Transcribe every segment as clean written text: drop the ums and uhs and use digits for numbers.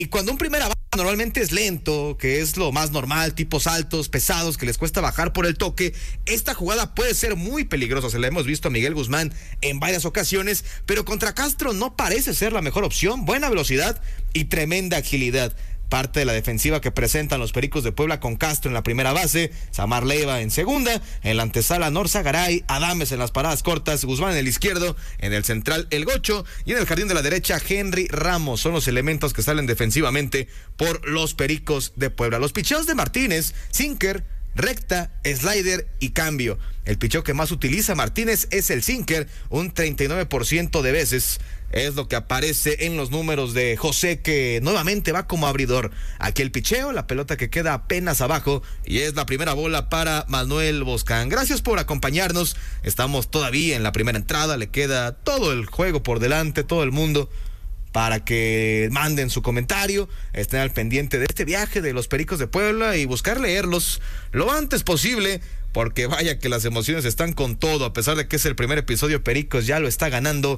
Y cuando un primera base normalmente es lento, que es lo más normal, tipos altos, pesados, que les cuesta bajar por el toque, esta jugada puede ser muy peligrosa. Se la hemos visto a Miguel Guzmán en varias ocasiones, pero contra Castro no parece ser la mejor opción. Buena velocidad y tremenda agilidad. Parte de la defensiva que presentan los Pericos de Puebla con Castro en la primera base, Samar Leiva en segunda, en la antesala Norza Garay, Adames en las paradas cortas, Guzmán en el izquierdo, en el central El Gocho y en el jardín de la derecha Henry Ramos. Son los elementos que salen defensivamente por los Pericos de Puebla. Los picheos de Martínez, sinker, recta, slider y cambio. El picheo que más utiliza Martínez es el sinker, un 39% de veces. Es lo que aparece en los números de José, que nuevamente va como abridor. Aquí el picheo, la pelota que queda apenas abajo, y es la primera bola para Manuel Boscán. Gracias por acompañarnos. Estamos todavía en la primera entrada, le queda todo el juego por delante, todo el mundo, para que manden su comentario, estén al pendiente de este viaje de los Pericos de Puebla y buscar leerlos lo antes posible, porque vaya que las emociones están con todo. A pesar de que es el primer episodio, Pericos ya lo está ganando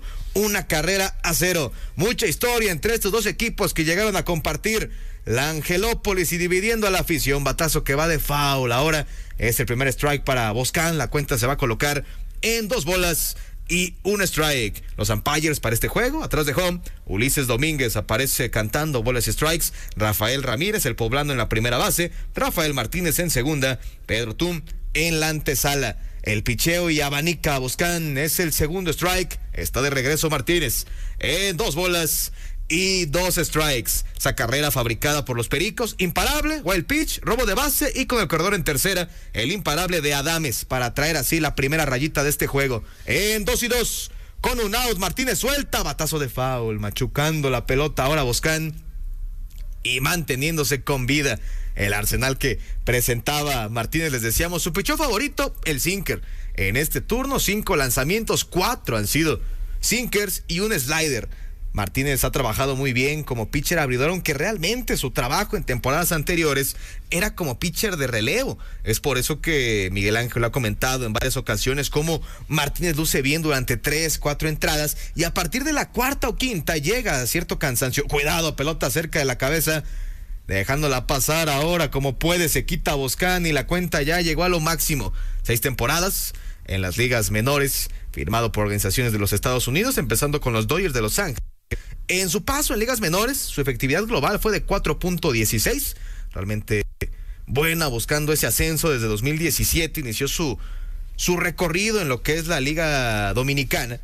1-0. Mucha historia entre estos dos equipos que llegaron a compartir la Angelópolis y dividiendo a la afición. Batazo que va de foul. Ahora es el primer strike para Boscán. La cuenta se va a colocar en 2 bolas y 1 strike. Los umpires para este juego, atrás de home, Ulises Domínguez aparece cantando bolas y strikes, Rafael Ramírez, el poblano, en la primera base, Rafael Martínez en segunda, Pedro Tum en la antesala. El picheo y abanica a Boscán, es el segundo strike, está de regreso Martínez en 2 bolas y 2 strikes. Esa carrera fabricada por los Pericos, imparable, wild pitch, robo de base y con el corredor en tercera, el imparable de Adames para traer así la primera rayita de este juego. En 2-2, con un out, Martínez suelta, batazo de foul, machucando la pelota ahora Boscán y manteniéndose con vida. El arsenal que presentaba Martínez, les decíamos, su picheo favorito, el sinker. En este turno, 5 lanzamientos, 4 han sido sinkers y un slider. Martínez ha trabajado muy bien como pitcher abridor, aunque realmente su trabajo en temporadas anteriores era como pitcher de relevo. Es por eso que Miguel Ángel lo ha comentado en varias ocasiones, como Martínez luce bien durante 3-4 entradas y a partir de la cuarta o quinta llega a cierto cansancio. Cuidado, pelota cerca de la cabeza, dejándola pasar ahora como puede, se quita a Boscán y la cuenta ya llegó a lo máximo. 6 temporadas en las ligas menores, firmado por organizaciones de los Estados Unidos, empezando con los Dodgers de Los Ángeles. En su paso en ligas menores, su efectividad global fue de 4.16, realmente buena, buscando ese ascenso desde 2017, inició su recorrido en lo que es la Liga Dominicana.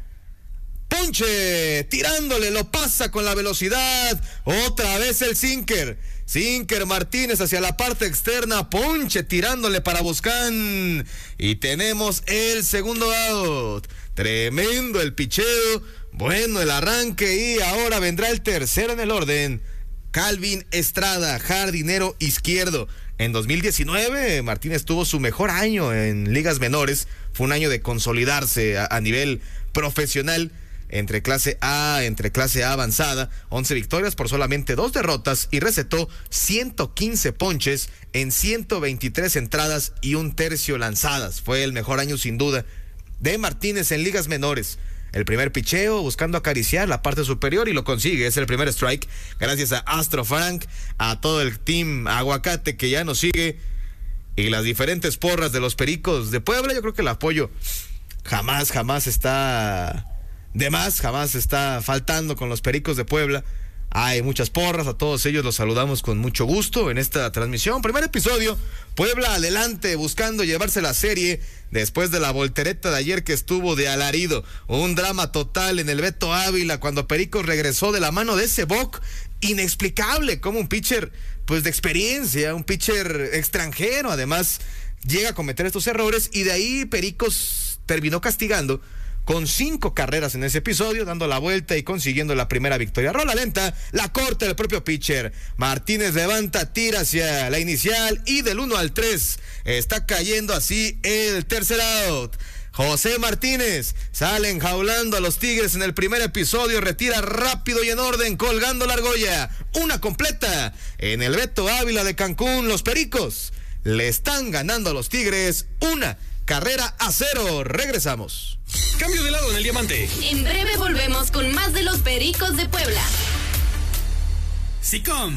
Ponche, tirándole, lo pasa con la velocidad, otra vez el sinker Martínez hacia la parte externa, ponche tirándole para Boscán y tenemos el segundo out. Tremendo el picheo, bueno el arranque y ahora vendrá el tercero en el orden. Calvin Estrada, jardinero izquierdo. En 2019 Martínez tuvo su mejor año en ligas menores, fue un año de consolidarse a nivel profesional. Entre clase A avanzada, 11 victorias por solamente 2 derrotas y recetó 115 ponches en 123 entradas y 1/3 lanzadas. Fue el mejor año sin duda de Martínez en ligas menores. El primer picheo buscando acariciar la parte superior y lo consigue, es el primer strike. Gracias a Astro Frank, a todo el team Aguacate que ya nos sigue y las diferentes porras de los Pericos de Puebla. Yo creo que el apoyo jamás está de más, jamás está faltando con los Pericos de Puebla. Hay muchas porras, a todos ellos los saludamos con mucho gusto en esta transmisión. Primer episodio, Puebla adelante buscando llevarse la serie después de la voltereta de ayer que estuvo de alarido. Un drama total en el Beto Ávila cuando Pericos regresó de la mano de ese Boc. Inexplicable como un pitcher pues de experiencia, un pitcher extranjero además, llega a cometer estos errores y de ahí Pericos terminó castigando con 5 carreras en ese episodio, dando la vuelta y consiguiendo la primera victoria. Rola lenta, la corta del propio pitcher. Martínez levanta, tira hacia la inicial y del 1 al 3 está cayendo así el tercer out. José Martínez sale enjaulando a los Tigres en el primer episodio, retira rápido y en orden, colgando la argolla. Una completa en el Beto Ávila de Cancún. Los Pericos le están ganando a los Tigres 1-0. Regresamos. Cambio de lado en el diamante. En breve volvemos con más de los Pericos de Puebla. SICOM